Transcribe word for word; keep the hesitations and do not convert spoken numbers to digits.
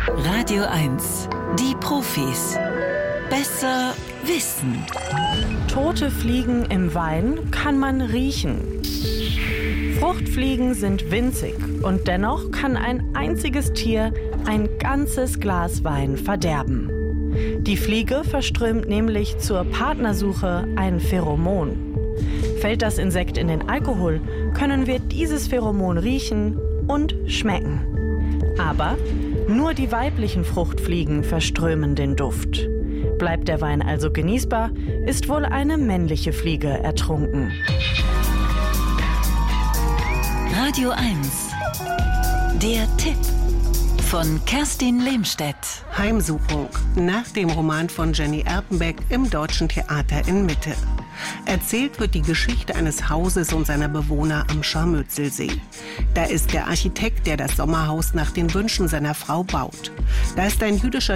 Radio eins. Die Profis. Besser wissen. Tote Fliegen im Wein kann man riechen. Fruchtfliegen sind winzig und dennoch kann ein einziges Tier ein ganzes Glas Wein verderben. Die Fliege verströmt nämlich zur Partnersuche ein Pheromon. Fällt das Insekt in den Alkohol, können wir dieses Pheromon riechen und schmecken. Aber nur die weiblichen Fruchtfliegen verströmen den Duft. Bleibt der Wein also genießbar, ist wohl eine männliche Fliege ertrunken. Radio eins. Der Tipp von Kerstin Lehmstedt. Heimsuchung nach dem Roman von Jenny Erpenbeck im Deutschen Theater in Mitte. Erzählt wird die Geschichte eines Hauses und seiner Bewohner am Scharmützelsee. Da ist der Architekt, der das Sommerhaus nach den Wünschen seiner Frau baut. Da ist ein jüdischer